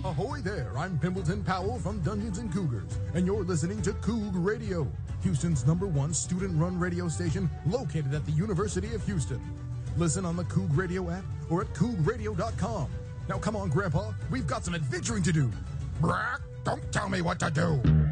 Ahoy there, I'm Pimbleton Powell from Dungeons and Cougars, and you're listening to Coug Radio, Houston's #1 student-run radio station located at the University of Houston. Listen on the Coug Radio app or at cougradio.com. Now come on, Grandpa, we've got some adventuring to do. Brack, don't tell me what to do.